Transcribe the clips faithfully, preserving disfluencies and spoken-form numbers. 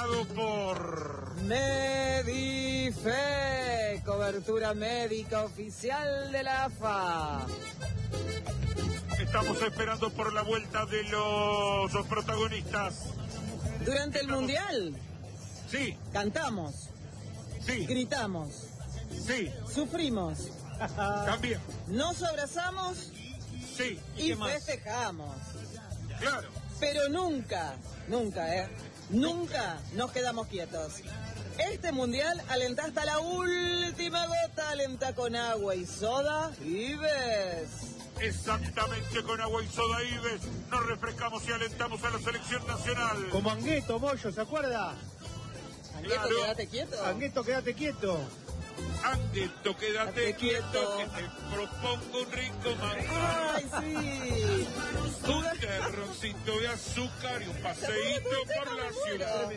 presentado por Medife, cobertura médica oficial de la A F A. Estamos esperando por la vuelta de los, los protagonistas. Durante el Estamos... Mundial. Sí. Cantamos. Sí. Gritamos. Sí. Sufrimos. También. Nos abrazamos. Sí. Y, y festejamos. Claro. Pero nunca, nunca, ¿eh? Nunca nos quedamos quietos. Este mundial alenta hasta la última gota, alenta con agua y soda Ives. Exactamente, con agua y soda Ives nos refrescamos y alentamos a la selección nacional. Como Angueto, Moyo, ¿se acuerda? Angueto, claro. Quédate quieto. Angueto, quédate quieto. Angueto, quédate quieto, quieto, que te propongo un rico manjar. ¡Ay, sí! Un terroncito de azúcar y un paseíto por la ciudad.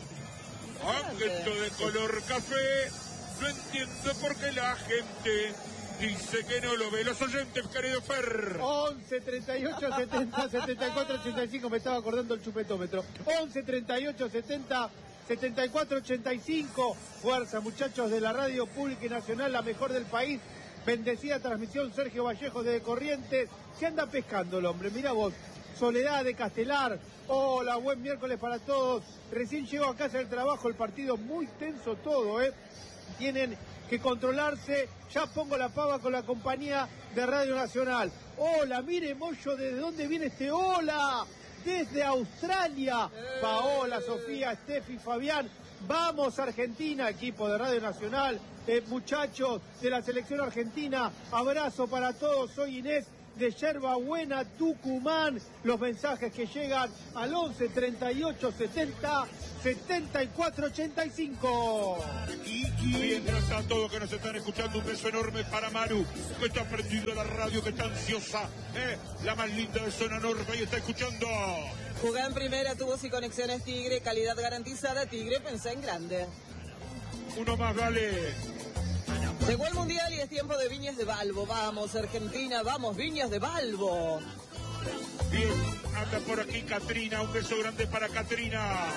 Angueto de color café, no entiendo por qué la gente dice que no lo ve. Los oyentes, querido Fer. once, treinta y ocho, setenta, setenta y cuatro, ochenta y cinco, me estaba acordando el chupetómetro. once, treinta y ocho, setenta, setenta y cuatro, ochenta y cinco. Fuerza, muchachos de la radio pública y nacional, la mejor del país. Bendecida transmisión, Sergio Vallejo de Corrientes. Se anda pescando el hombre, mira vos. Soledad de Castelar. Hola, buen miércoles para todos. Recién llegó a casa del trabajo, el partido muy tenso todo, ¿eh? Tienen que controlarse. Ya pongo la pava con la compañía de Radio Nacional. Hola, mire, Moyo, ¿desde dónde viene este hola? Desde Australia. Eh. Paola, Sofía, Estefi, Fabián. Vamos, Argentina, equipo de Radio Nacional. Eh, muchachos de la selección argentina, abrazo para todos. Soy Inés de Yerbabuena, Tucumán. Los mensajes que llegan al once, treinta y ocho, setenta, setenta y cuatro, ochenta y cinco. Mientras tanto, todos que nos están escuchando, un beso enorme para Maru, que está prendido a la radio, que está ansiosa, ¿eh? La más linda de Zona Norte, y está escuchando. Jugá en primera, tubos y conexiones Tigre, calidad garantizada. Tigre, pensá en grande. Uno más, dale. Llegó el mundial y es tiempo de Viñas de Balbo. Vamos, Argentina, vamos, Viñas de Balbo. Bien, anda por aquí Catrina, un beso grande para Catrina.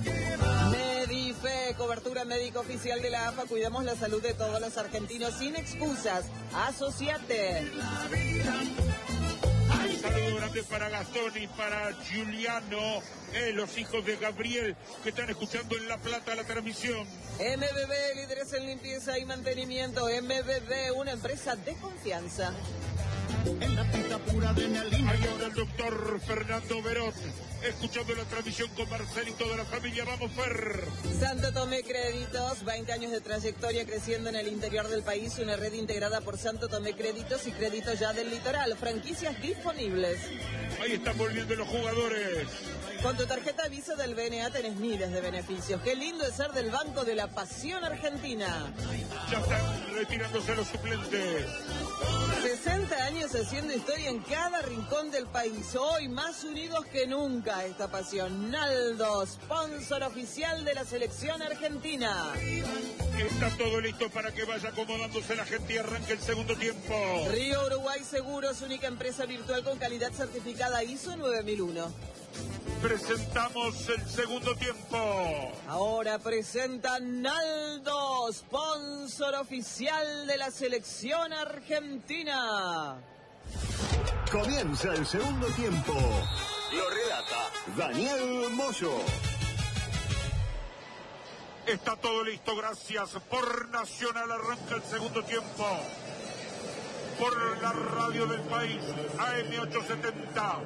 Medife, cobertura médica oficial de la A F A. Cuidamos la salud de todos los argentinos sin excusas. Asociate. Un saludo grande para Gastón y para Giuliano, eh, los hijos de Gabriel, que están escuchando en La Plata la transmisión. M B B, líderes en limpieza y mantenimiento. M B B, una empresa de confianza. En la pista pura de Nelina. Ahí anda el doctor Fernando Verón, escuchando la transmisión con Marcel y toda la familia. Vamos, Fer. Santo Tomé Créditos, veinte años de trayectoria creciendo en el interior del país. Una red integrada por Santo Tomé Créditos y Créditos Ya del Litoral. Franquicias disponibles. Ahí están volviendo los jugadores. Con tu tarjeta Visa del B N A tenés miles de beneficios. Qué lindo es ser del Banco de la Pasión Argentina. Ya están retirándose los suplentes. sesenta años haciendo historia en cada rincón del país. Hoy más unidos que nunca esta pasión. Naldo, sponsor oficial de la selección argentina. Está todo listo para que vaya acomodándose la gente y arranque el segundo tiempo. Río Uruguay Seguros, única empresa virtual con calidad certificada I S O nueve mil uno. Presentamos el segundo tiempo. Ahora presenta Naldo, sponsor oficial de la selección argentina. Comienza el segundo tiempo. Lo relata Daniel Moyo. Está todo listo, gracias por Nacional. Arranca el segundo tiempo por la radio del país, A M ochocientos setenta.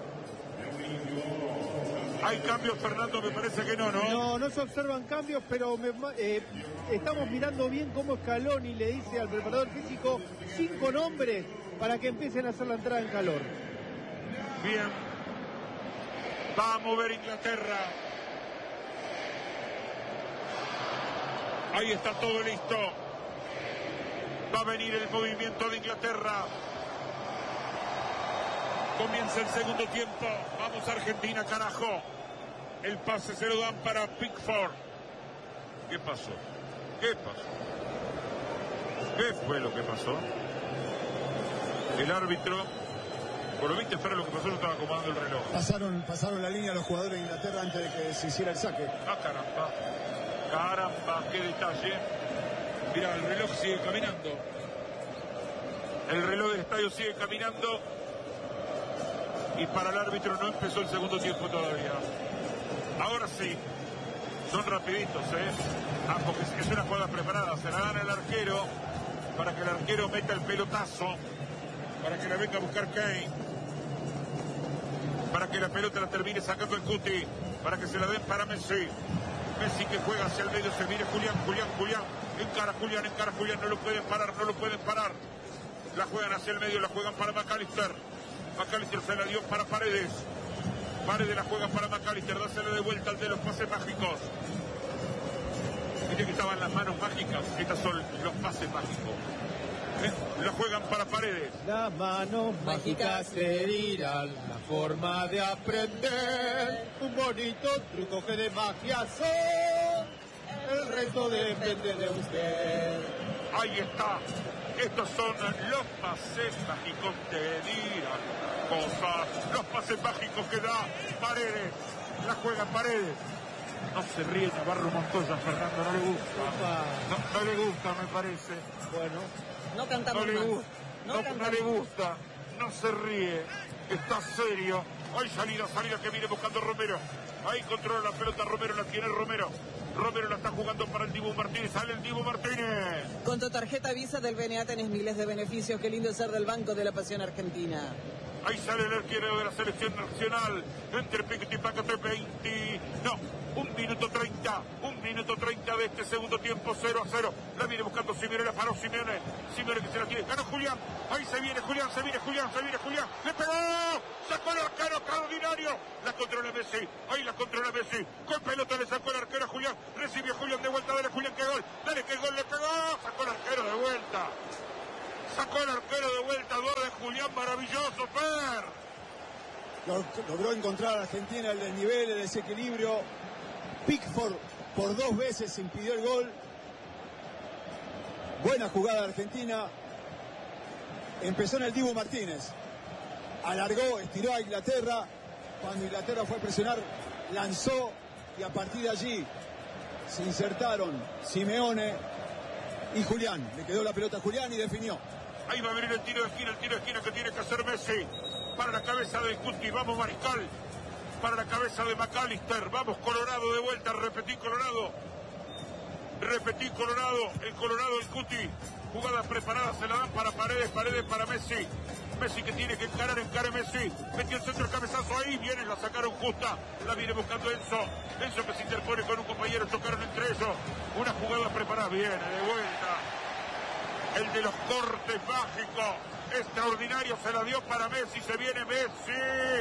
¿Hay cambios, Fernando? Me parece que no, ¿no? No, no se observan cambios, pero me, eh, estamos mirando bien cómo Scaloni le dice al preparador físico cinco nombres para que empiecen a hacer la entrada en calor. Bien. Va a mover Inglaterra. Ahí está todo listo. Va a venir el movimiento de Inglaterra. Comienza el segundo tiempo. Vamos, Argentina, carajo. El pase se lo dan para Pickford. ¿Qué pasó? ¿Qué pasó? ¿Qué fue lo que pasó? El árbitro Por lo viste, Fer, lo que pasó, yo estaba acomodando el reloj. Pasaron, pasaron la línea los jugadores de Inglaterra antes de que se hiciera el saque. Ah, caramba. Caramba, qué detalle. Mira, el reloj sigue caminando. El reloj del estadio sigue caminando. Y para el árbitro no empezó el segundo tiempo todavía. Ahora sí. Son rapiditos, ¿eh? Ah, porque es una jugada preparada. Se la dan al arquero para que el arquero meta el pelotazo. Para que la venga a buscar Kane. Para que la pelota la termine sacando el Cuti. Para que se la den para Messi. Messi que juega hacia el medio. Se mire Julián, Julián, Julián. Encara Julián, encara Julián. No lo pueden parar, no lo pueden parar. La juegan hacia el medio, la juegan para McAllister. McAllister se la dio para Paredes. Paredes la juega para McAllister. Dásela de vuelta al de los pases mágicos. Viste que estaban las manos mágicas. Estas son los pases mágicos. ¿Eh? La juegan para Paredes. Las manos mágicas se dirán, la forma de aprender. Un bonito truco que de magia son. El resto depende de usted. Ahí está. Estos son los pases mágicos que dirán cosas. Los pases mágicos que da Paredes. La juega Paredes. No se ríe Navarro Montoya, Fernando, no le gusta. No, no le gusta, me parece. Bueno. No cantamos no le más. Gusta, No, no, cantamos. no le gusta, no se ríe, está serio. Hay salida, salida que viene buscando Romero. Ahí controla la pelota Romero, la tiene Romero. Romero la está jugando para el Dibu Martínez. Sale el Dibu Martínez. Con tu tarjeta Visa del B N A tenés miles de beneficios. Qué lindo ser del Banco de la Pasión Argentina. Ahí sale el arquero de la selección nacional. Entre Piquete y Pacote, veinte. No, un minuto treinta. Un minuto treinta de este segundo tiempo, cero a cero. La viene buscando Simeone, la paró Simeone. Simeone que se la tiene. Ganó Julián. Ahí se viene Julián, se viene Julián, se viene Julián. ¡Le pegó! ¡Sacó el arquero extraordinario! La controla Messi. Ahí la controla Messi. Con pelota le sacó el arquero a Julián. Recibió Julián de vuelta. Dale Julián, que gol. Dale que gol, le pegó. Sacó el arquero de vuelta. Sacó el arquero de vuelta, gol de Julián, maravilloso, Fer. Logró encontrar a Argentina el desnivel, el desequilibrio. Pickford por dos veces impidió el gol. Buena jugada de Argentina. Empezó en el Dibu Martínez. Alargó, estiró a Inglaterra. Cuando Inglaterra fue a presionar, lanzó y a partir de allí se insertaron Simeone y Julián. Le quedó la pelota a Julián y definió. Ahí va a venir el tiro de esquina, el tiro de esquina que tiene que hacer Messi. Para la cabeza de Cuti, vamos Mariscal. Para la cabeza de McAllister, vamos Colorado de vuelta, repetí Colorado. Repetí Colorado, el Colorado, el Cuti. Jugada preparada, se la dan para Paredes, Paredes para Messi. Messi que tiene que encarar, encara Messi. Metió el centro, el cabezazo ahí, viene, la sacaron justa. La viene buscando Enzo. Enzo que se interpone con un compañero, chocaron entre ellos. Una jugada preparada, viene de vuelta. El de los cortes mágicos, extraordinario, se la dio para Messi, se viene Messi.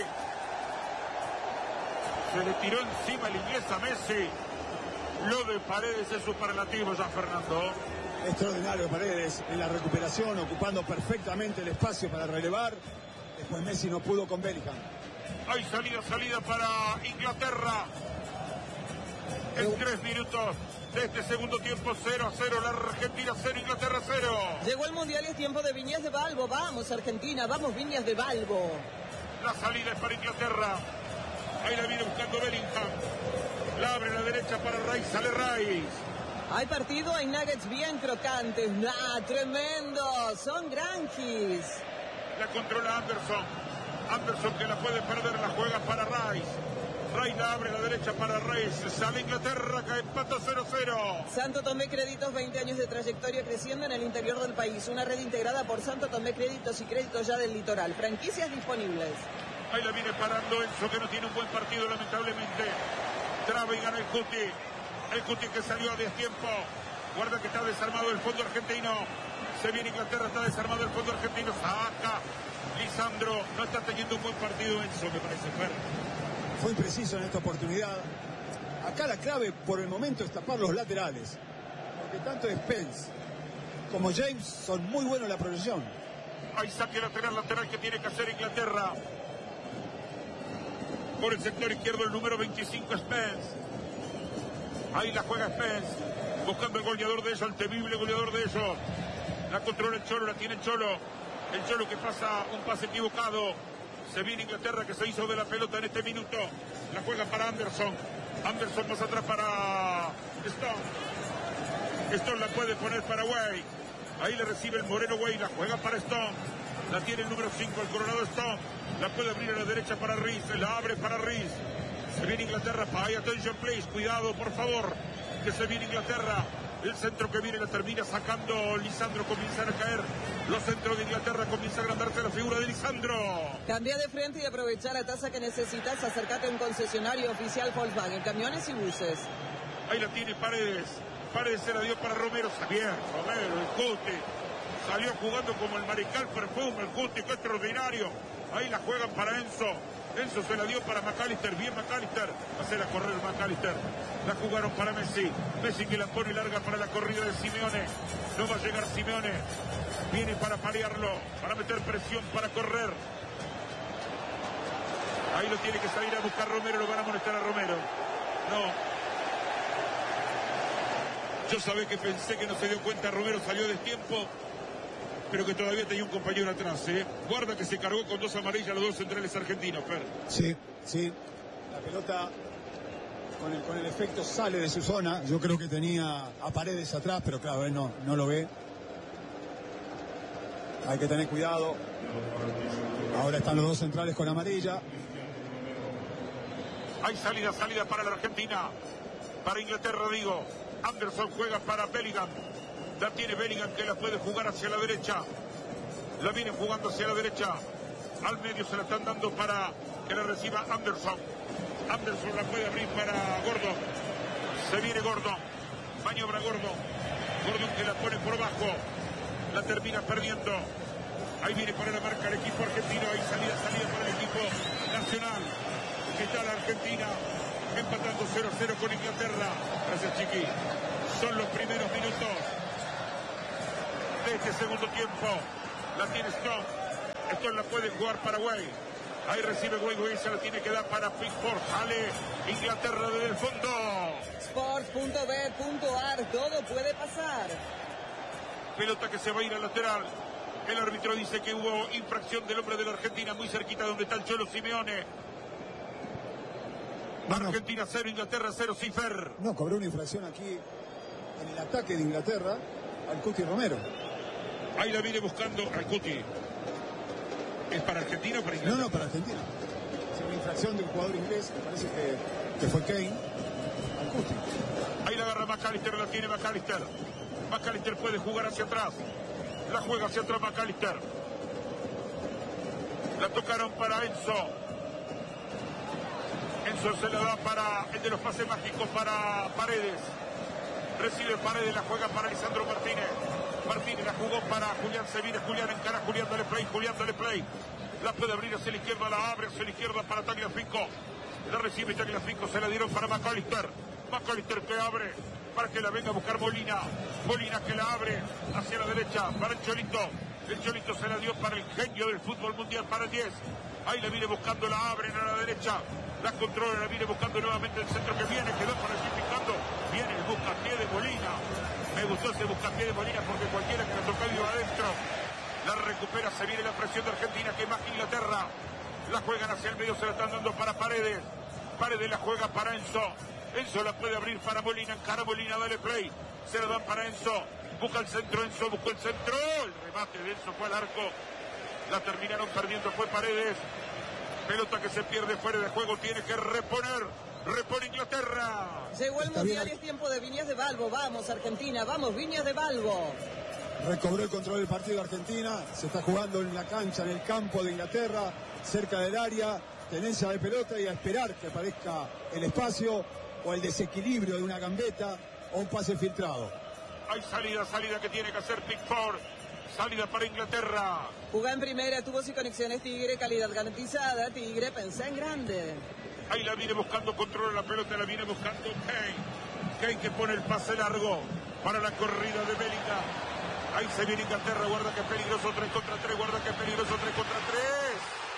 Se le tiró encima el inglés a Messi. Lo de Paredes es superlativo ya, Fernando. Extraordinario Paredes en la recuperación, ocupando perfectamente el espacio para relevar. Después Messi no pudo con Bellingham. Hay salida, salida para Inglaterra. En tres minutos de este segundo tiempo, cero a cero, la Argentina cero, Inglaterra cero. Llegó el Mundial y es tiempo de Viñas de Balbo. Vamos, Argentina, vamos, Viñas de Balbo. La salida es para Inglaterra. Ahí la viene buscando Bellingham. La abre a la derecha para Rice, sale Rice. Hay partido, hay nuggets bien crocantes. ¡Ah, tremendo! Son granjis. La controla Anderson. Anderson que la puede perder, la juega para Rice. Rice la abre a la derecha para Rice. Sale Inglaterra, que empata cero cero. Santo Tomé Créditos, veinte años de trayectoria creciendo en el interior del país. Una red integrada por Santo Tomé Créditos y Créditos ya del litoral. Franquicias disponibles. Ahí la viene parando Enzo, que no tiene un buen partido, lamentablemente. Traba y gana el Cuti. El Cuti que salió a destiempo. Guarda que está desarmado el fondo argentino. Se viene Inglaterra, está desarmado el fondo argentino. Saca. Lisandro no está teniendo un buen partido Enzo, me parece, Fer. Fue impreciso en esta oportunidad. Acá la clave por el momento es tapar los laterales. Porque tanto Spence como James son muy buenos en la proyección. Hay saque lateral, lateral que tiene que hacer Inglaterra. Por el sector izquierdo el número veinticinco, Spence. Ahí la juega Spence, buscando el goleador de ellos, el temible goleador de ellos. La controla el Cholo, la tiene el Cholo. El Cholo que pasa un pase equivocado. Se viene Inglaterra, que se hizo de la pelota en este minuto. La juega para Anderson. Anderson más atrás para Stone. Stone la puede poner para Way. Ahí le recibe el Moreno Way. La juega para Stone. La tiene el número cinco, el Coronado Stone. La puede abrir a la derecha para Riz. La abre para Riz. Se viene Inglaterra. Pay attention please. Cuidado, por favor. Que se viene Inglaterra. El centro que viene la termina sacando Lisandro. Comienzan a caer los centros de Inglaterra. Comienza a agrandarse la figura de Lisandro. Cambia de frente y aprovecha la tasa que necesitas. Acércate a un concesionario oficial Volkswagen, camiones y buses. Ahí la tiene Paredes. Paredes se la dio para Romero. Bien, Romero, el Cuti. Salió jugando como el Mariscal Perfume, el Cuti, que extraordinario. Ahí la juegan para Enzo. Enzo se la dio para McAllister. Bien McAllister. Hacer a correr McAllister. La jugaron para Messi. Messi que la pone larga para la corrida de Simeone. No va a llegar Simeone. Viene para parearlo. Para meter presión, para correr. Ahí lo tiene que salir a buscar Romero. Lo van a molestar a Romero. No. Yo sabía que pensé que no se dio cuenta. Romero salió de tiempo. Pero que todavía tenía un compañero atrás, ¿eh? Guarda que se cargó con dos amarillas los dos centrales argentinos, Fer. Sí, sí. La pelota con el, con el efecto sale de su zona. Yo creo que tenía a Paredes atrás, pero claro, él no, no lo ve. Hay que tener cuidado. Ahora están los dos centrales con amarilla. Hay salida, salida para la Argentina. Para Inglaterra, digo. Anderson juega para Bellingham. La tiene Bellingham, que la puede jugar hacia la derecha. La viene jugando hacia la derecha. Al medio se la están dando para que la reciba Anderson. Anderson la puede abrir para Gordon. Se viene Gordon. Maniobra Gordon. Gordon que la pone por abajo. La termina perdiendo. Ahí viene para la marca el equipo argentino. Ahí salida, salida para el equipo nacional. ¿Qué tal Argentina? Empatando cero a cero con Inglaterra. Gracias, Chiqui. Son los primeros minutos de este segundo tiempo. La tiene Stone. Stone la puede jugar para Way. Ahí recibe Way. Way se la tiene que dar para Pickford. Sale Inglaterra desde el fondo. Sport punto bet punto ar. Todo puede pasar. Pelota que se va a ir al lateral. El árbitro dice que hubo infracción del hombre de la Argentina muy cerquita donde está el Cholo Simeone. Bueno, Argentina cero, Inglaterra cero, Cifer. No, cobró una infracción aquí en el ataque de Inglaterra al Cuti Romero. Ahí la viene buscando al Cuti. ¿Es para Argentina o para Inglaterra? No, no, para Argentina. Es una infracción de un jugador inglés, me parece que, que fue Kane, al Cuti. Ahí la agarra McAllister, la tiene McAllister. McAllister puede jugar hacia atrás. La juega hacia atrás McAllister. La tocaron para Enzo. Enzo se la da para el de los pases mágicos para Paredes. Recibe Paredes, la juega para Lisandro Martínez. Martínez la jugó para Julián Sevilla. Julián encara, Julián dale play, Julián dale play. La puede abrir hacia la izquierda, la abre hacia la izquierda para Tagliafico. La recibe Tagliafico, se la dieron para McAllister. McAllister que abre para que la venga a buscar Molina. Molina que la abre hacia la derecha para el Cholito. El Cholito se la dio para el genio del fútbol mundial, para el diez. Ahí la viene buscando, la abren a la derecha. La controla, la viene buscando nuevamente el centro que viene, quedó por allí picando. Viene el buscapié de Molina. Me gustó ese buscapié de Molina porque cualquiera que la tocó iba adentro. La recupera, se viene la presión de Argentina, que más que Inglaterra. La juegan hacia el medio, se la están dando para Paredes. Paredes la juega para Enzo. Enzo la puede abrir para Molina, encara Molina, dale play. Se la dan para Enzo. Busca el centro, Enzo buscó el centro. El remate de Enzo fue al arco. La terminaron perdiendo, fue Paredes. Pelota que se pierde fuera de juego, tiene que reponer. Repone Inglaterra. Llegó el Mundial y es tiempo de Viñas de Balbo. Vamos, Argentina, vamos, Viñas de Balbo. Recobró el control del partido Argentina. Se está jugando en la cancha, en el campo de Inglaterra, cerca del área. Tenencia de pelota y a esperar que aparezca el espacio o el desequilibrio de una gambeta o un pase filtrado. Hay salida, salida que tiene que hacer Pickford. Salida para Inglaterra. Jugá en primera, tubos y conexiones Tigre, calidad garantizada. Tigre, pensá en grande. Ahí la viene buscando, controla la pelota, la viene buscando Kane. Kane que pone el pase largo para la corrida de Bellingham. Ahí se viene Inglaterra, guarda que es peligroso, tres contra tres, guarda que es peligroso, tres contra tres.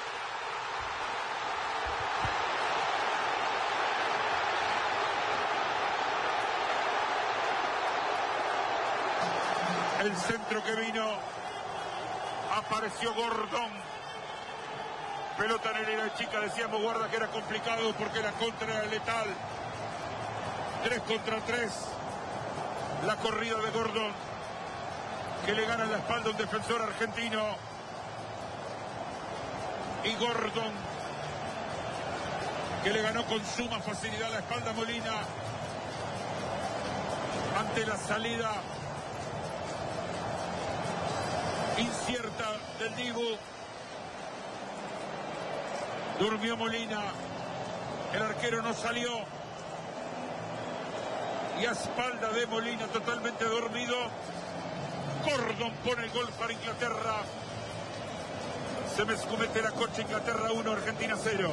El centro que vino, apareció Gordon. Pelota en el área chica, decíamos, guarda que era complicado porque la contra era letal. Tres contra tres. La corrida de Gordon, que le gana en la espalda a un defensor argentino. Y Gordon, que le ganó con suma facilidad la espalda a Molina ante la salida incierta del Dibu. Durmió Molina, el arquero no salió, y a espalda de Molina, totalmente dormido, Gordon pone el gol para Inglaterra. Se me escomete la coche. Inglaterra uno, Argentina cero.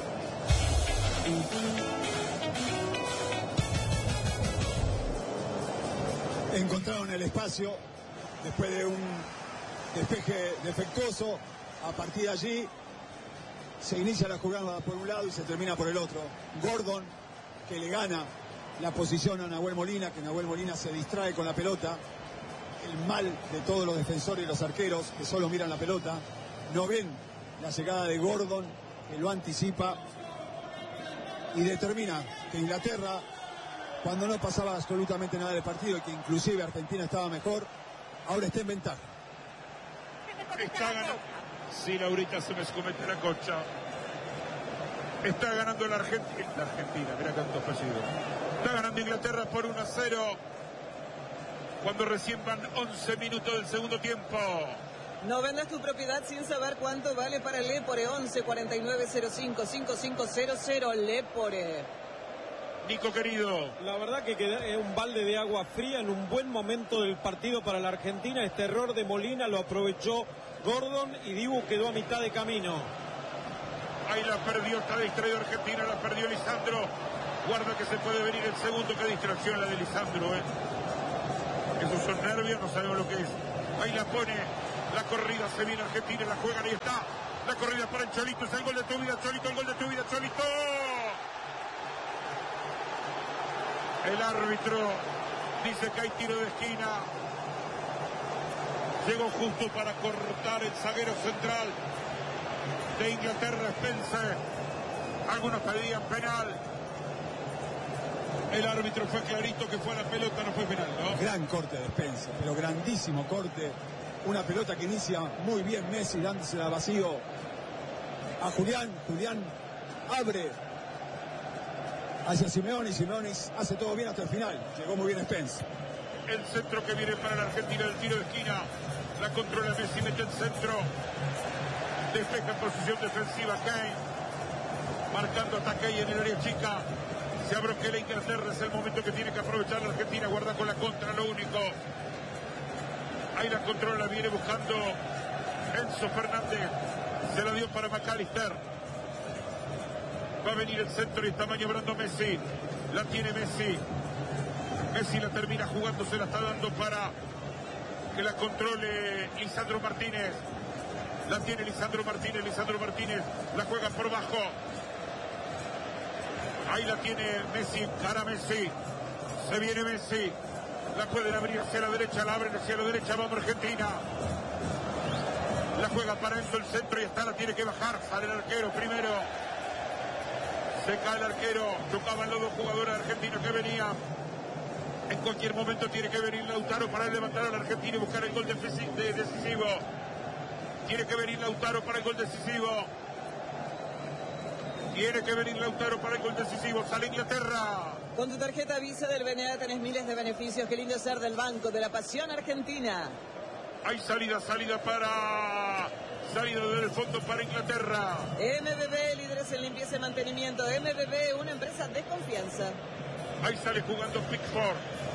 Encontraron el espacio después de un despeje defectuoso. A partir de allí se inicia la jugada por un lado y se termina por el otro. Gordon, que le gana la posición a Nahuel Molina, que Nahuel Molina se distrae con la pelota. El mal de todos los defensores y los arqueros, que solo miran la pelota, no ven la llegada de Gordon, que lo anticipa y determina que Inglaterra, cuando no pasaba absolutamente nada del partido y que inclusive Argentina estaba mejor, ahora está en ventaja. Está ganando. Sí, Laurita, se me escomete la cocha. Está ganando la Argentina. La Argentina, mira cuánto fallido. Está ganando Inglaterra por uno a cero. Cuando recién van once minutos del segundo tiempo. No vendas tu propiedad sin saber cuánto vale para Lepore. Once cuarenta y nueve cero cinco cinco cinco cero cero. Lepore. Nico, querido. La verdad que queda un balde de agua fría en un buen momento del partido para la Argentina. Este error de Molina lo aprovechó Gordon y Dibu quedó a mitad de camino. Ahí la perdió, está distraído Argentina, la perdió Lisandro. Guarda que se puede venir el segundo. Qué distracción la de Lisandro, ¿eh? Esos son nervios, no sabemos lo que es. Ahí la pone, la corrida, se viene Argentina, la juegan, ahí está. La corrida para el Cholito, es el gol de tu vida, Cholito, el gol de tu vida, Cholito. El árbitro dice que hay tiro de esquina. Llegó justo para cortar el zaguero central de Inglaterra, Spencer. Algunos pedían penal. El árbitro fue clarito que fue a la pelota, no fue penal, ¿no? Gran corte de Spencer, pero grandísimo corte. Una pelota que inicia muy bien Messi, dándosela vacío a Julián. Julián abre hacia Simeone y Simeone hace todo bien hasta el final. Llegó muy bien Spencer. El centro que viene para la Argentina, el tiro de esquina. La controla Messi, mete el centro. Despeja en posición defensiva Kane. Marcando ataque ahí en el área chica. Se abroquela Inglaterra, es el momento que tiene que aprovechar la Argentina. Guarda con la contra, lo único. Ahí la controla, viene buscando Enzo Fernández. Se la dio para McAllister. Va a venir el centro y está maniobrando Messi. La tiene Messi. Messi la termina jugando, se la está dando para que la controle Lisandro Martínez. La tiene Lisandro Martínez, Lisandro Martínez la juega por bajo. Ahí la tiene Messi, cara Messi. Se viene Messi. La pueden abrir hacia la derecha, la abren hacia la derecha, vamos Argentina. La juega para Enzo el centro y está, la tiene que bajar. Sale el arquero primero. Se cae el arquero. Chocaban los dos jugadores argentinos que venían. En cualquier momento tiene que venir Lautaro para levantar a la Argentina y buscar el gol decisivo. Tiene que venir Lautaro para el gol decisivo. Tiene que venir Lautaro para el gol decisivo. Sale Inglaterra. Con tu tarjeta Visa del B N A tenés miles de beneficios. Qué lindo ser del Banco de la Pasión Argentina. Hay salida, salida para... Salida del fondo para Inglaterra. M B B, líderes en limpieza y mantenimiento. M B B, una empresa de confianza. Ahí sale jugando Pickford.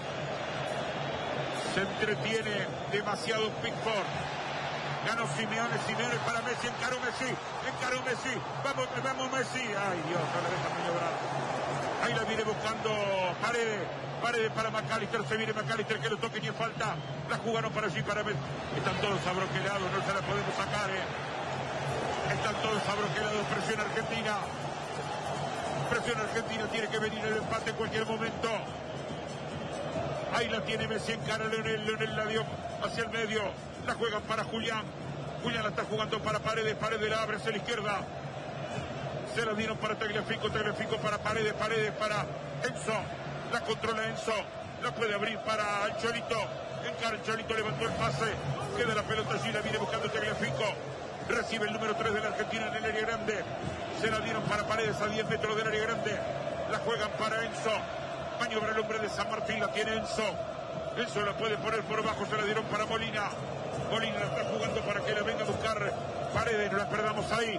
Se entretiene demasiado Pickford. Ganó Simeone, Simeone para Messi, encaró Messi, encaró Messi, vamos, vamos Messi. Ay Dios, no le deja maniobrar. Ahí la viene buscando Paredes, Paredes para McAllister, se viene McAllister, que lo toque ni falta. La jugaron para allí, para Messi. Están todos abroquelados, no se la podemos sacar, eh. Están todos abroquelados, presión Argentina. Presión Argentina, tiene que venir el empate en cualquier momento. Ahí la tiene Messi, encara a Leonel, Leonel la dio hacia el medio. La juegan para Julián. Julián la está jugando para Paredes. Paredes la abre hacia la izquierda. Se la dieron para Tagliafico, Tagliafico para Paredes, Paredes para Enzo. La controla Enzo. La puede abrir para el Cholito. Encara el Cholito, levantó el pase. Queda la pelota allí, la viene buscando Tagliafico. Recibe el número tres de la Argentina en el área grande. Se la dieron para Paredes a diez metros del área grande. La juegan para Enzo. Maniobra el hombre de San Martín, la tiene Enzo. Enzo la puede poner por abajo, se la dieron para Molina. Molina la está jugando para que la venga a buscar Paredes, no la perdamos ahí.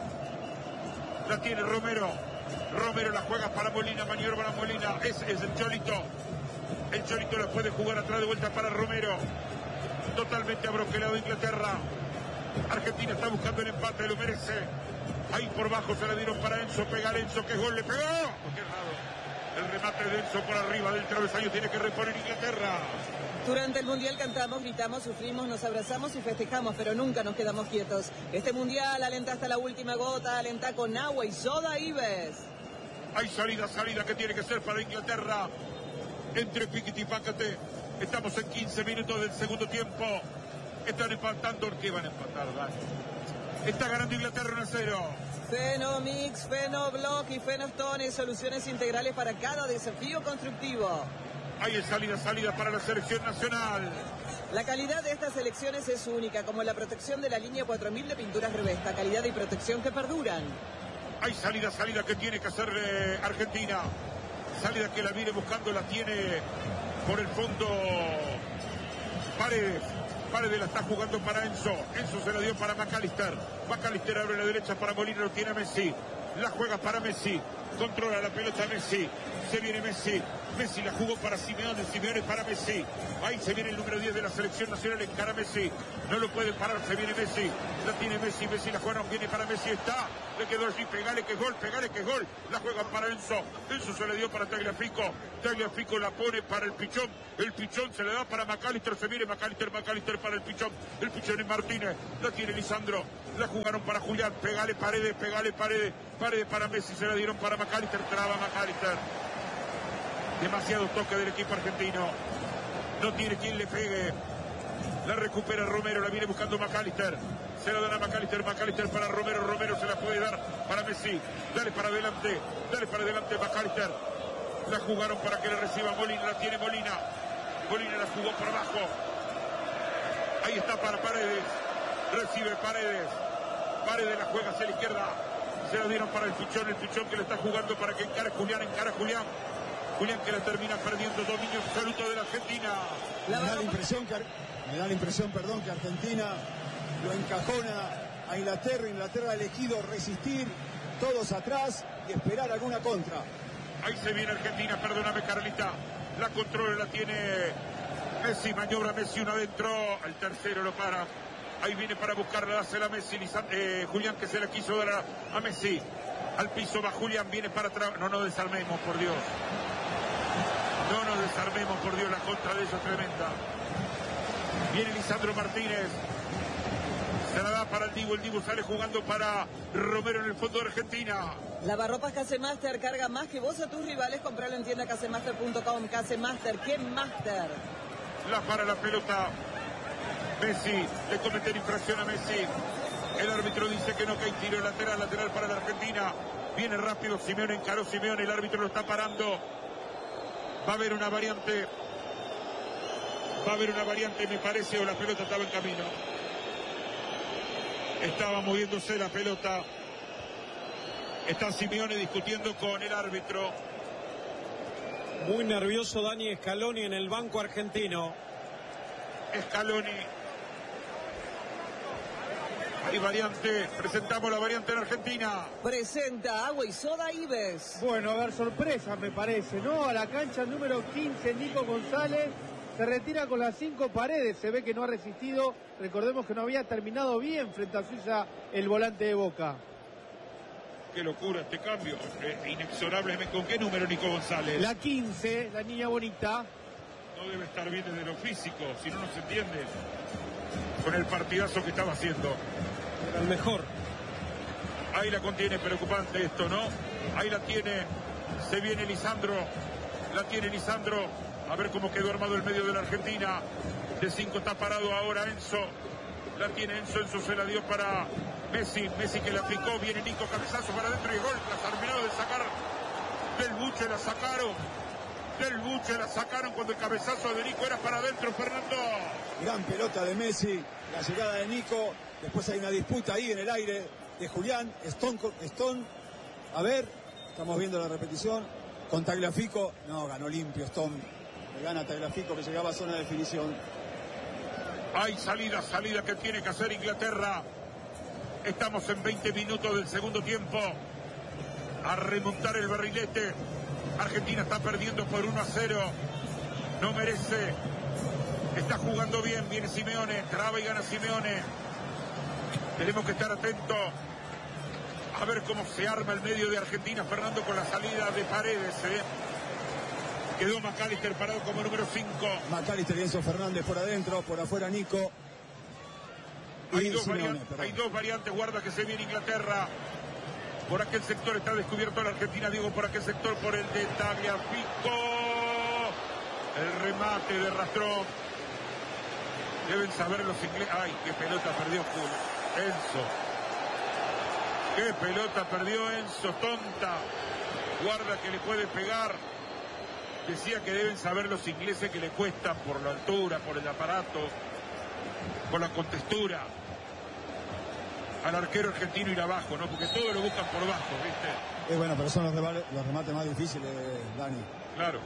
La tiene Romero. Romero la juega para Molina, maniobra Molina. Es, es el Cholito. El Cholito la puede jugar atrás de vuelta para Romero. Totalmente abroquelado Inglaterra. Argentina está buscando el empate, lo merece. Ahí por bajo se la dieron para Enzo. Pega Enzo, que gol le pegó. Qué raro. El remate de Enzo por arriba del travesaño, tiene que reponer Inglaterra. Durante el Mundial cantamos, gritamos, sufrimos, nos abrazamos y festejamos, pero nunca nos quedamos quietos. Este Mundial alenta hasta la última gota, alenta con agua y soda Ives. Hay salida, salida que tiene que ser para Inglaterra. Entre Piquiti y Pácate. Estamos en quince minutos del segundo tiempo. Están empatando. ¿Qué van a empatar, Dani? Está ganando Inglaterra uno a cero. Fenomix, Fenoblock y Fenostone, soluciones integrales para cada desafío constructivo. Hay salida, salida para la selección nacional. La calidad de estas selecciones es única, como la protección de la línea cuatro mil de pinturas Revesta, calidad y protección que perduran. Hay salida, salida que tiene que hacer eh, Argentina. Salida que la viene buscando, la tiene por el fondo Paredes. Paredes la está jugando para Enzo. Enzo se la dio para McAllister. McAllister abre la derecha para Molina, lo tiene Messi. La juega para Messi. Controla la pelota Messi. Se viene Messi. Messi la jugó para Simeone. Simeone para Messi. Ahí se viene el número diez de la selección nacional. Encara Messi. No lo puede parar. Se viene Messi. La tiene Messi. Messi la juega. Viene para Messi. Está. Le quedó allí. Pegale que es gol. Pegale que es gol. La juegan para Enzo. Enzo se le dio para Tagliafico. Tagliafico la pone para el Pichón. El Pichón se le da para McAllister. Se viene McAllister. McAllister para el Pichón. El Pichón es Martínez. La tiene Lisandro. La jugaron para Julián. Pegale Paredes. Pegale Paredes. Paredes para Messi. Se la dieron para McAllister. Traba McAllister. Demasiado toque del equipo argentino. No tiene quien le pegue. La recupera Romero. La viene buscando McAllister. Se la dan a McAllister. McAllister para Romero. Romero se la puede dar para Messi. Dale para adelante. Dale para adelante McAllister. La jugaron para que la reciba Molina. La tiene Molina. Molina la jugó por abajo. Ahí está para Paredes. Recibe Paredes. Paredes la juega hacia la izquierda. Se la dieron para el Pichón. El Pichón que le está jugando para que encare Julián. Encara Julián. Julián que la termina perdiendo, dominio absoluto de la Argentina. Me da la impresión que, me da la impresión, perdón, que Argentina lo encajona a Inglaterra. Inglaterra ha elegido resistir, todos atrás y esperar alguna contra. Ahí se viene Argentina, perdóname Carlita. La controla, la tiene Messi, maniobra Messi, uno adentro. El tercero lo para. Ahí viene para buscarla, dásela a Messi. Eh, Julián que se la quiso dar a, a Messi. Al piso va Julián, viene para atrás. No nos desarmemos, por Dios. No nos desarmemos, por Dios, la contra de ellos tremenda. Viene Lisandro Martínez. Se la da para el Dibu. El Dibu sale jugando para Romero en el fondo de Argentina. Lavarropas Casemaster, carga más que vos a tus rivales. Compralo en tienda casemaster punto com. Casemaster, ¿qué Master? La para la pelota. Messi, le cometen infracción a Messi. El árbitro dice que no, que hay tiro lateral, lateral para la Argentina. Viene rápido Simeone, encaró Simeone, el árbitro lo está parando. Va a haber una variante. Va a haber una variante, me parece, o la pelota estaba en camino. Estaba moviéndose la pelota. Está Simeone discutiendo con el árbitro. Muy nervioso Dani Scaloni en el banco argentino. Scaloni. Hay variante, presentamos la variante en Argentina. Presenta agua y soda Ives. Bueno, a ver, sorpresa me parece, ¿no? A la cancha número quince, Nico González. Se retira con las cinco Paredes. Se ve que no ha resistido. Recordemos que no había terminado bien frente a Suiza el volante de Boca. Qué locura este cambio. Eh, inexorablemente. ¿Con qué número Nico González? La quince, la niña bonita. No debe estar bien desde lo físico, si no, no se entiende. Con el partidazo que estaba haciendo. Era el mejor. Ahí la contiene, preocupante esto, ¿no? Ahí la tiene, se viene Lisandro, la tiene Lisandro, a ver cómo quedó armado el medio de la Argentina. De cinco está parado ahora Enzo, la tiene Enzo, Enzo se la dio para Messi, Messi que la picó, viene Nico, cabezazo para adentro y gol. La terminado de sacar del buche, la sacaron. Del buche la sacaron cuando el cabezazo de Nico era para adentro, Fernando. Gran pelota de Messi, la llegada de Nico. Después hay una disputa ahí en el aire de Julián. Stone, Stone, a ver, estamos viendo la repetición. Con Tagliafico, no, ganó limpio Stone. Le gana Tagliafico que llegaba a zona de definición. Hay salida, salida que tiene que hacer Inglaterra. Estamos en veinte minutos del segundo tiempo. A remontar el barrilete. Argentina está perdiendo por uno a cero. No merece. Está jugando bien. Viene Simeone. Traba y gana Simeone. Tenemos que estar atentos a ver cómo se arma el medio de Argentina, Fernando, con la salida de Paredes. ¿eh? Quedó McAllister parado como número cinco. McAllister y Enzo Fernández por adentro, por afuera Nico. Hay dos, Simeone, hay dos variantes, guarda que se viene Inglaterra. Por aquel sector está descubierto la Argentina, digo por aquel sector, por el de Tagliafico. El remate de Rastrón. Deben saber los ingleses. Ay, qué pelota perdió Enzo. Qué pelota perdió Enzo, tonta. Guarda que le puede pegar. Decía que deben saber los ingleses que le cuesta por la altura, por el aparato, por la contextura. Al arquero argentino ir abajo, ¿no? Porque todos lo buscan por abajo, ¿viste? Es bueno, pero son los, remates, los remates más difíciles, Dani. Claro.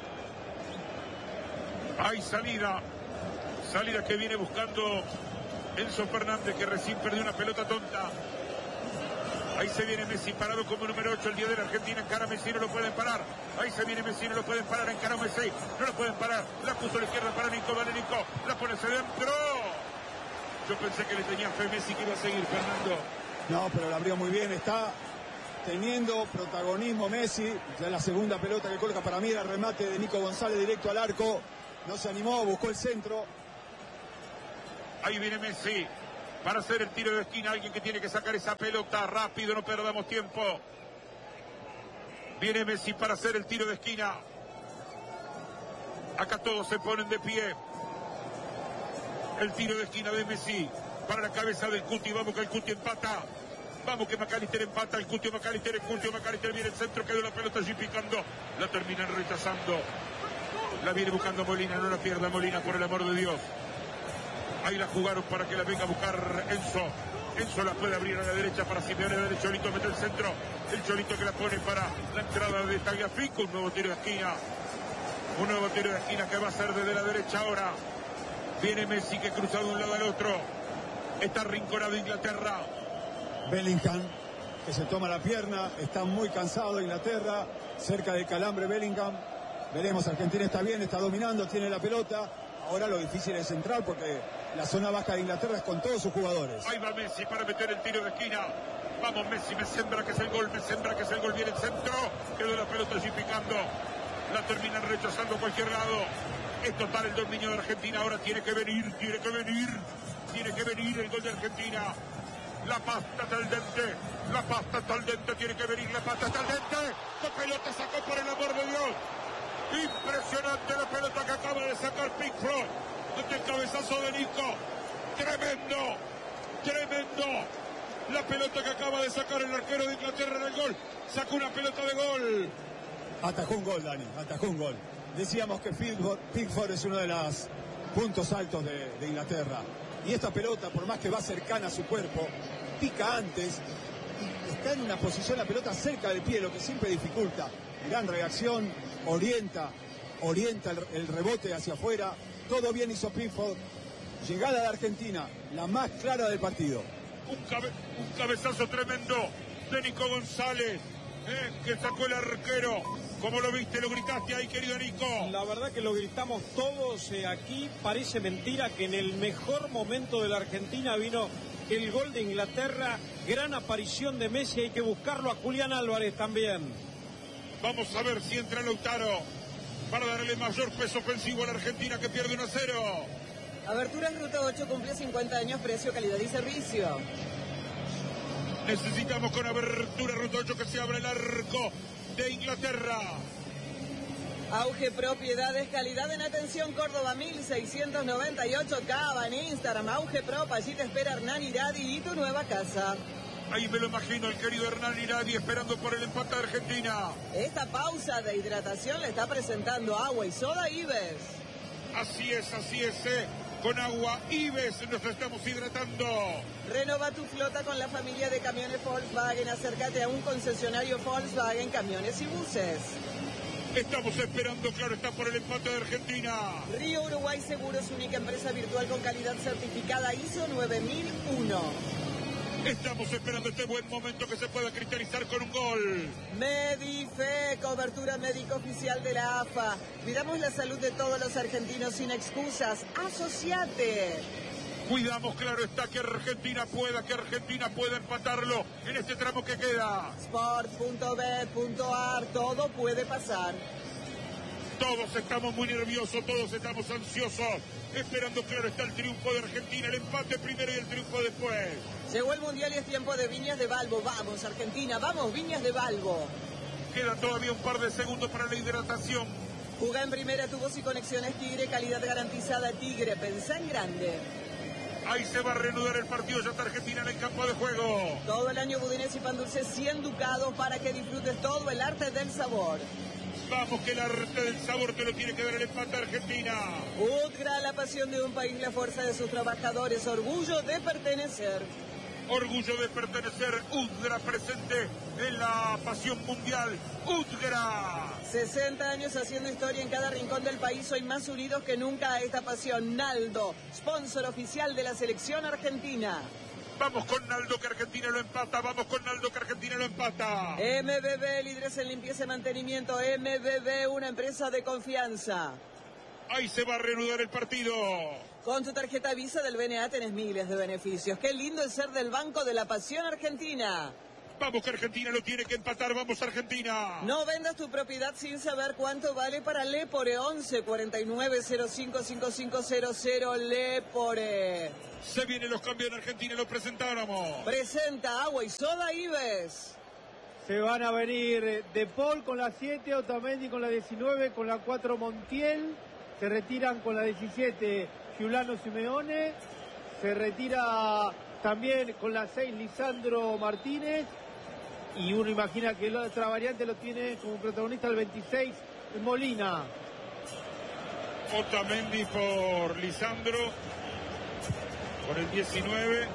Hay salida. Salida que viene buscando Enzo Fernández, que recién perdió una pelota tonta. Ahí se viene Messi, parado como número ocho, el día de la Argentina. Encara a Messi, no lo pueden parar. Ahí se viene Messi, no lo pueden parar. Encara a Messi, no lo pueden parar. La puso a la izquierda para Nico, vale Nico. La pone hacia adentro. Yo pensé que le tenía fe Messi que iba a seguir, Fernando. No, pero la abrió muy bien. Está teniendo protagonismo Messi. Ya la segunda pelota que coloca para mí era el remate de Nico González directo al arco. No se animó, buscó el centro. Ahí viene Messi para hacer el tiro de esquina. Alguien que tiene que sacar esa pelota rápido, no perdamos tiempo. Viene Messi para hacer el tiro de esquina. Acá todos se ponen de pie. El tiro de esquina de Messi para la cabeza del Cuti. Vamos que el Cuti empata. Vamos que McAllister empata. El Cuti McAllister, el Cuti McAllister viene el centro. Quedó la pelota allí picando. La terminan rechazando. La viene buscando Molina. No la pierda Molina, por el amor de Dios. Ahí la jugaron para que la venga a buscar Enzo. Enzo la puede abrir a la derecha para Simeone. El Cholito mete el centro. El Cholito que la pone para la entrada de Tagliafico. Un nuevo tiro de esquina. Un nuevo tiro de esquina que va a ser desde la derecha ahora. Viene Messi que cruza de un lado al otro. Está arrinconado Inglaterra. Bellingham que se toma la pierna. Está muy cansado Inglaterra. Cerca del calambre Bellingham. Veremos, Argentina está bien, está dominando, tiene la pelota. Ahora lo difícil es centrar porque la zona baja de Inglaterra es con todos sus jugadores. Ahí va Messi para meter el tiro de esquina. Vamos Messi, me sembra que es el gol, me sembra que es el gol, viene el centro. Quedó la pelota allí picando. La terminan rechazando a cualquier lado. Es total el dominio de Argentina. Ahora tiene que venir, tiene que venir. Tiene que venir el gol de Argentina. La pasta está al dente. La pasta está al dente, tiene que venir la pasta está al dente. ¡Qué pelota sacó, por el amor de Dios! Impresionante la pelota que acaba de sacar Pickford. Ante el cabezazo de Nico. Tremendo. Tremendo. La pelota que acaba de sacar el arquero de Inglaterra en el gol. Sacó una pelota de gol. Atajó un gol, Dani. Atajó un gol. Decíamos que Pickford, Pickford es uno de los puntos altos de, de Inglaterra. Y esta pelota, por más que va cercana a su cuerpo, pica antes. Está en una posición la pelota cerca del pie, lo que siempre dificulta. Gran reacción, orienta, orienta el, el rebote hacia afuera. Todo bien hizo Pickford. Llegada de Argentina, la más clara del partido. Un, cabe, un cabezazo tremendo de Nico González, eh, que sacó el arquero. ¿Cómo lo viste? ¿Lo gritaste ahí, querido Nico? La verdad que lo gritamos todos. Eh, aquí parece mentira que en el mejor momento de la Argentina vino el gol de Inglaterra. Gran aparición de Messi, hay que buscarlo a Julián Álvarez también. Vamos a ver si entra Lautaro para darle mayor peso ofensivo a la Argentina, que pierde uno a cero. Aberturas Ruta ocho cumple cincuenta años, precio, calidad y servicio. Necesitamos con Abertura Ruta ocho que se abra el arco de Inglaterra. Auge Propiedades, calidad en atención, Córdoba mil seiscientos noventa y ocho, Cava en Instagram, Auge Prop, allí te espera Hernán Iradi y tu nueva casa. Ahí me lo imagino el querido Hernán Iradi esperando por el empate de Argentina. Esta pausa de hidratación le está presentando Agua y Soda Ives. Así es, así es, eh. Con Agua Ives nos estamos hidratando. Renova tu flota con la familia de camiones Volkswagen. Acércate a un concesionario Volkswagen, camiones y buses. Estamos esperando, claro, está por el empate de Argentina. Río Uruguay Seguros, única empresa virtual con calidad certificada I S O nueve mil uno. Estamos esperando este buen momento que se pueda cristalizar con un gol. Medife, cobertura médica oficial de la A F A. Cuidamos la salud de todos los argentinos sin excusas. Asociate. Cuidamos, claro está, que Argentina pueda, que Argentina pueda empatarlo en este tramo que queda. Sport punto bet punto ar, todo puede pasar. Todos estamos muy nerviosos, todos estamos ansiosos, esperando, claro está, el triunfo de Argentina, el empate primero y el triunfo después. Llegó el Mundial y es tiempo de Viñas de Balbo. Vamos, Argentina, vamos, Viñas de Balbo. Quedan todavía un par de segundos para la hidratación. Juga en primera, tubos y conexiones Tigre, calidad garantizada Tigre, pensá en grande. Ahí se va a reanudar el partido, ya está Argentina en el campo de juego. Todo el año budines y pan dulce, cien ducados para que disfrutes todo el arte del sabor. Vamos, que el arte del sabor te lo tiene que dar el empate Argentina. Utgra, la pasión de un país, la fuerza de sus trabajadores, orgullo de pertenecer. Orgullo de pertenecer, Utgra presente en la pasión mundial. Utgra. sesenta años haciendo historia en cada rincón del país, hoy más unidos que nunca a esta pasión. Naldo, sponsor oficial de la selección argentina. Vamos con Naldo, que Argentina lo empata. Vamos con Naldo, que Argentina lo empata. M B B, líderes en limpieza y mantenimiento. M B B, una empresa de confianza. Ahí se va a reanudar el partido. Con tu tarjeta Visa del B N A tenés miles de beneficios. Qué lindo es ser del Banco de la Pasión Argentina. Vamos, que Argentina lo tiene que empatar. Vamos, Argentina. No vendas tu propiedad sin saber cuánto vale para Lepore. once cuarenta y nueve cero cinco cinco cinco cero cero Lepore. Se vienen los cambios en Argentina, los presentáramos. Presenta Agua y Soda Ives. Se van a venir De Paul con la siete, Otamendi con la diecinueve, con la cuatro Montiel. Se retiran con la diecisiete Giuliano Simeone. Se retira también con la seis Lisandro Martínez. Y uno imagina que la otra variante lo tiene como protagonista el veintiséis Molina. Otamendi por Lisandro. Por el diecinueve.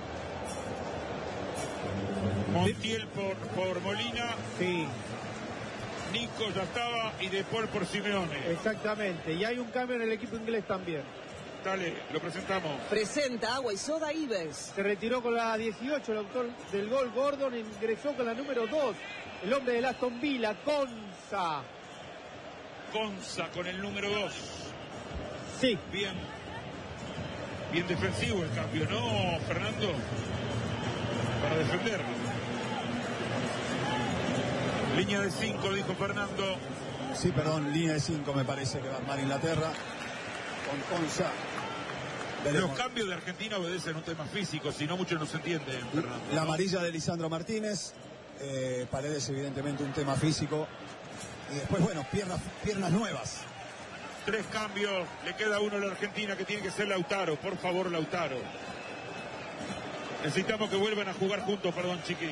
Montiel por, por Molina. Sí. Nico ya estaba y De Paul por Simeone. Exactamente. Y hay un cambio en el equipo inglés también. Dale, lo presentamos. Presenta Agua y Soda Ives. Se retiró con la dieciocho el autor del gol Gordon, ingresó con la número dos, el hombre del Aston Villa, Konsa. Konsa con el número dos. Sí. Bien. Bien defensivo el cambio, ¿no, Fernando? Para defender. Línea de cinco, dijo Fernando. Sí, perdón, línea de cinco me parece que va a armar Inglaterra. Con Konsa. Los cambios de Argentina obedecen un tema físico, si no muchos no se entienden, Fernando. La amarilla de Lisandro Martínez, eh, Paredes evidentemente un tema físico. Y después, bueno, piernas, piernas nuevas. Tres cambios, le queda uno a la Argentina que tiene que ser Lautaro. Por favor, Lautaro. Necesitamos que vuelvan a jugar juntos, perdón, Chiqui.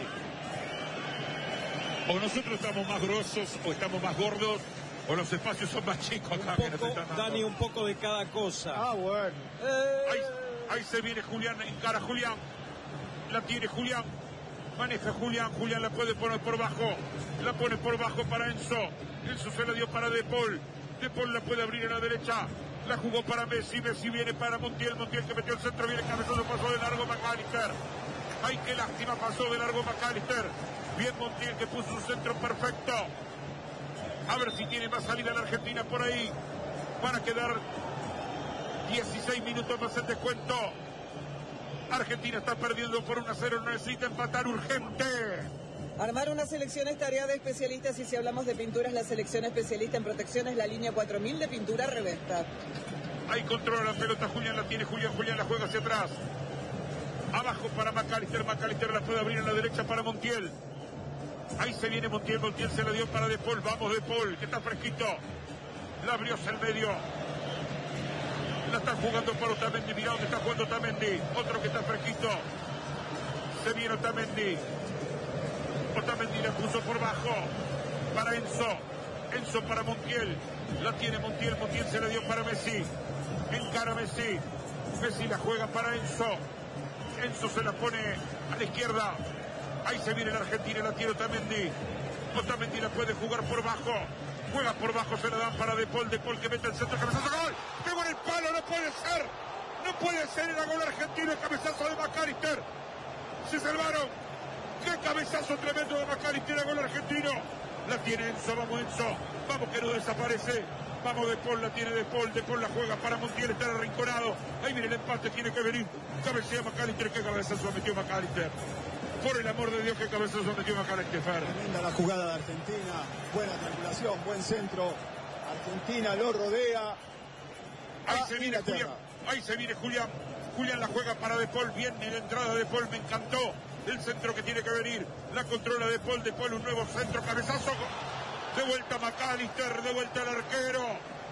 O nosotros estamos más grosos, o estamos más gordos, o los espacios son más chicos acá. Un poco, Dani, un poco de cada cosa. Ah, bueno. Eh... Ahí, ahí se viene Julián, encara Julián. La tiene Julián. Maneja Julián. Julián la puede poner por bajo. La pone por bajo para Enzo. Enzo se la dio para De Paul. De Paul la puede abrir en la derecha. La jugó para Messi. Messi viene para Montiel. Montiel que metió el centro. Viene cabezoso. Pasó de largo McAllister. Ay, qué lástima. Pasó de largo McAllister. Bien Montiel que puso un centro perfecto. A ver si tiene más salida la Argentina por ahí. Van a quedar dieciséis minutos más en descuento. Argentina está perdiendo por uno a cero. Necesita empatar urgente. Armar una selección es tarea de especialistas y si hablamos de pinturas, la selección especialista en protección es la línea cuatro mil de pintura Revesta. Ahí controla la pelota Julián, la tiene Julián. Julián la juega hacia atrás. Abajo para McAllister. McAllister la puede abrir en la derecha para Montiel. Ahí se viene Montiel, Montiel se la dio para De Paul. Vamos De Paul, que está fresquito. La abrió hacia el medio. La están jugando para Otamendi. Mirá dónde está jugando Otamendi. Otro que está fresquito. Se viene Otamendi. Otamendi la puso por bajo. Para Enzo. Enzo para Montiel. La tiene Montiel. Montiel se la dio para Messi. Encara Messi. Messi la juega para Enzo. Enzo se la pone a la izquierda. Ahí se viene la Argentina. La tiene Otamendi. Otamendi la puede jugar por bajo. Juega por bajo. Se la dan para De Paul. De Paul que mete el centro. Cabezazo. ¡Gol! ¡Pegó en el palo! ¡No puede ser! ¡No puede ser! Era gol argentino. El cabezazo de McAllister. Se salvaron. ¡Qué cabezazo tremendo de McAllister! El gol argentino. La tiene Enzo. Vamos Enzo. Vamos que no desaparece. Vamos De Paul. La tiene De Paul. De Paul la juega para Montiel. Está arrinconado. Ahí viene el empate. Tiene que venir. Cabecea McAllister. ¿Qué cabezazo metió McAllister? Por el amor de Dios, qué cabezazo metió McAllister. Tremenda la jugada de Argentina. Buena triangulación. Buen centro. Argentina lo rodea. Ahí se viene Julián. Ahí se viene Julián. Julián la juega para De Paul. Bien en la entrada de Paul. Me encantó. El centro que tiene que venir. La controla De Paul. De Paul un nuevo centro. Cabezazo. De vuelta McAllister. De vuelta el arquero.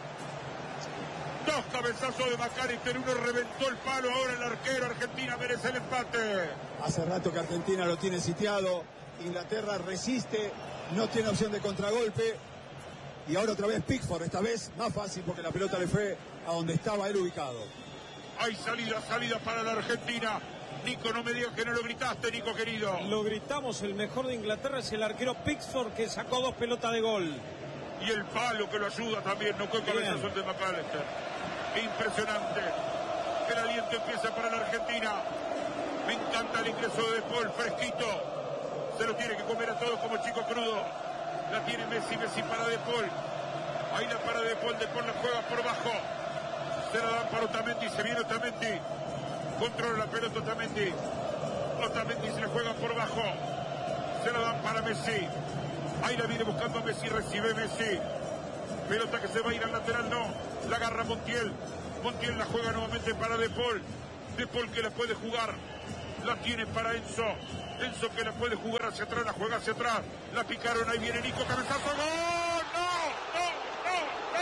Dos cabezazos de McAllister. Uno reventó el palo. Ahora el arquero. Argentina merece el empate. Hace rato que Argentina lo tiene sitiado. Inglaterra resiste. No tiene opción de contragolpe. Y ahora otra vez Pickford. Esta vez más fácil porque la pelota le fue a donde estaba él ubicado. Hay salida, salida para la Argentina. Nico, no me digas que no lo gritaste, Nico querido. Lo gritamos, el mejor de Inglaterra es el arquero Pickford que sacó dos pelotas de gol. Y el palo que lo ayuda también, no con cabezazo de McAllister. Impresionante. El aliento empieza para la Argentina. Me encanta el ingreso de De Paul, fresquito. Se lo tiene que comer a todos como chico crudo. La tiene Messi, Messi para De Paul. Ahí la para De Paul, De Paul la juega por bajo. Se la dan para Otamendi, se viene Otamendi. Controla la pelota Otamendi. Otamendi se la juega por bajo. Se la dan para Messi. Ahí la viene buscando Messi, recibe Messi. Pelota que se va a ir al lateral, no. La agarra Montiel. Montiel la juega nuevamente para De Paul. De Paul que la puede jugar. La tiene para Enzo. Enzo que la puede jugar hacia atrás, la juega hacia atrás. La picaron, ahí viene Nico, cabezazo, ¡gol! ¡No! ¡No! ¡No!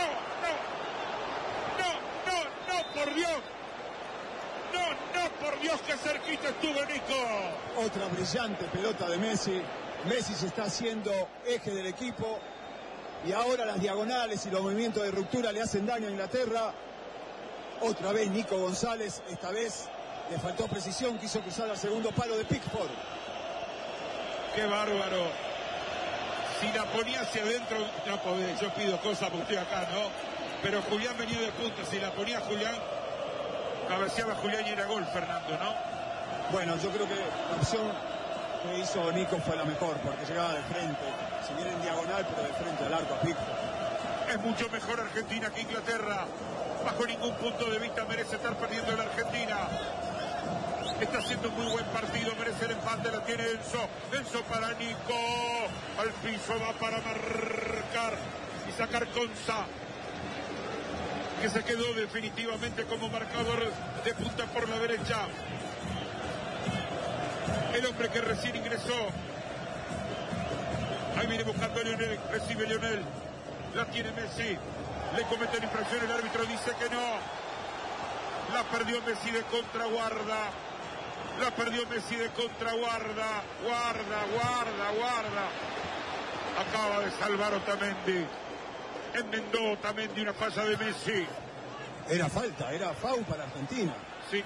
¡No! ¡No! ¡No! ¡No! ¡Por Dios! ¡No! ¡No! ¡Por Dios! ¡Qué cerquita estuvo Nico! Otra brillante pelota de Messi. Messi se está haciendo eje del equipo. Y ahora las diagonales y los movimientos de ruptura le hacen daño a Inglaterra. Otra vez Nico González, esta vez le faltó precisión, quiso cruzar al segundo palo de Pickford. ¡Qué bárbaro! Si la ponía hacia adentro, no podés, yo pido cosas porque estoy acá, ¿no? Pero Julián venía de punta, si la ponía Julián, cabeceaba Julián y era gol, Fernando, ¿no? Bueno, yo creo que la opción que hizo Nico fue la mejor, porque llegaba de frente, si bien en diagonal, pero de frente al arco a Pickford. Es mucho mejor Argentina que Inglaterra. Bajo ningún punto de vista merece estar perdiendo la Argentina. Está haciendo un muy buen partido, merece el empate, la tiene Enzo. Enzo para Nico. Al piso va para marcar y sacar Conza, que se quedó definitivamente como marcador de punta por la derecha. El hombre que recién ingresó. Ahí viene buscando a Lionel, recibe Lionel. La tiene Messi. Le cometen infracción, el árbitro dice que no. La perdió Messi de contra, guarda. La perdió Messi de contra, guarda. Guarda, guarda, guarda. Acaba de salvar Otamendi. Enmendó Otamendi una falla de Messi. Era falta, era foul para Argentina. Sí.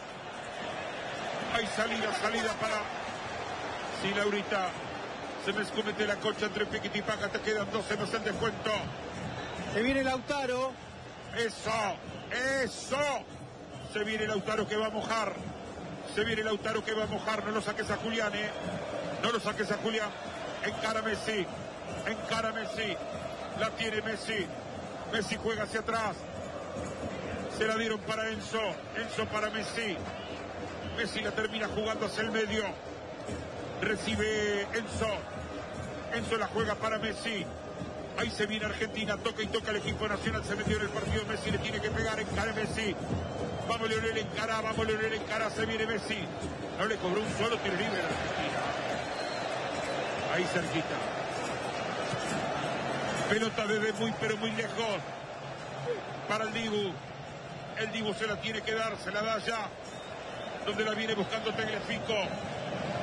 Hay salida, salida para... Sí, Laurita. Se me escomete la concha entre Piquiti y Paca. Te quedan doce, no se el descuento. Se viene Lautaro. Eso, eso. Se viene Lautaro que va a mojar. Se viene Lautaro que va a mojar. No lo saques a Julián, eh. No lo saques a Julián. Encara Messi. Encara Messi. La tiene Messi. Messi juega hacia atrás. Se la dieron para Enzo. Enzo para Messi. Messi la termina jugando hacia el medio. Recibe Enzo. Enzo la juega para Messi. Ahí se viene Argentina, toca y toca el equipo nacional, se metió en el partido, Messi le tiene que pegar, encara Messi. Vamos Lionel, encara, vamos Lionel, encara, se viene Messi. No le cobró un solo tiro libre a la Argentina. Ahí cerquita. Pelota desde muy pero muy lejos. Para el Dibu. El Dibu se la tiene que dar, se la da ya. Donde la viene buscando Tagliafico.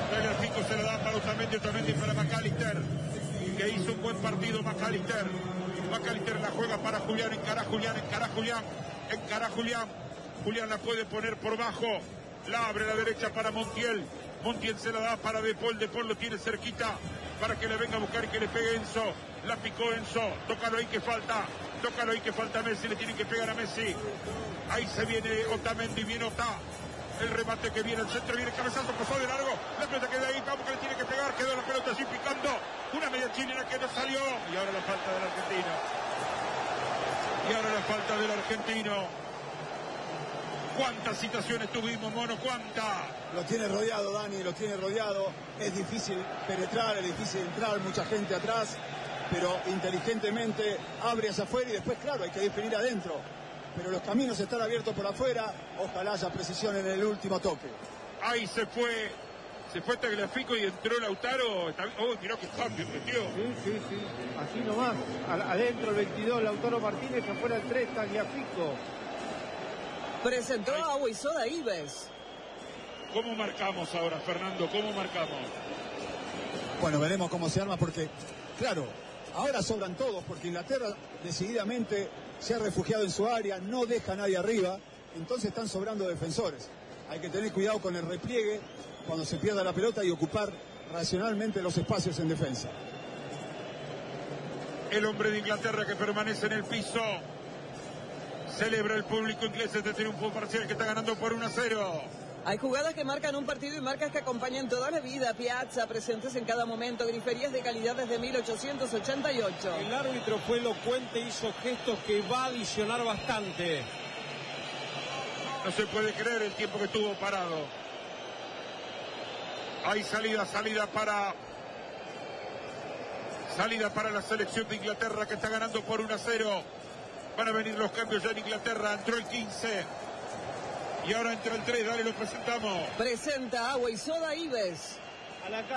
Tagliafico se la da para Otamendi, Otamendi para McAllister, que hizo un buen partido McAllister. McAllister la juega para Julián, encara Julián, encara Julián, encara Julián. Julián la puede poner por bajo, la abre a la derecha para Montiel. Montiel se la da para De Paul, De Paul lo tiene cerquita para que le venga a buscar y que le pegue Enzo. La picó Enzo, tócalo ahí que falta, tócalo ahí que falta Messi, le tiene que pegar a Messi. Ahí se viene Otamendi, viene Otá. El remate que viene al centro, viene el cabezazo, pasó de largo. La pelota queda ahí, vamos que le tiene que pegar, quedó la pelota así picando. Una media chilena que no salió. Y ahora la falta del argentino. Y ahora la falta del argentino. ¿Cuántas situaciones tuvimos, Mono? ¿Cuántas? Lo tiene rodeado, Dani, lo tiene rodeado. Es difícil penetrar, es difícil entrar, mucha gente atrás. Pero inteligentemente abre hacia afuera y después, claro, hay que definir adentro. Pero los caminos están abiertos por afuera. Ojalá haya precisión en el último toque. Ahí se fue, se fue Tagliafico y entró Lautaro. Oh, mirá qué cambio metió. Sí, sí, sí. Así nomás. Adentro el veintidós, Lautaro Martínez, afuera el tres, Tagliafico. Presentó a Agua y Soda Ives. ¿Cómo marcamos ahora, Fernando? ¿Cómo marcamos? Bueno, veremos cómo se arma porque, claro, ahora sobran todos porque Inglaterra decididamente se ha refugiado en su área, no deja a nadie arriba, entonces están sobrando defensores. Hay que tener cuidado con el repliegue cuando se pierda la pelota y ocupar racionalmente los espacios en defensa. El hombre de Inglaterra que permanece en el piso. Celebra el público inglés este triunfo parcial que está ganando por uno a cero. Hay jugadas que marcan un partido y marcas que acompañan toda la vida. Piazza, presentes en cada momento, griferías de calidad desde mil ochocientos ochenta y ocho. El árbitro fue elocuente, hizo gestos que va a adicionar bastante. No se puede creer el tiempo que estuvo parado. Hay salida, salida para... Salida para la selección de Inglaterra que está ganando por uno a cero. Van a venir los cambios ya en Inglaterra. Entró el quince. Y ahora entra el tres. Dale, lo presentamos. Presenta Agua y Soda Ives. A la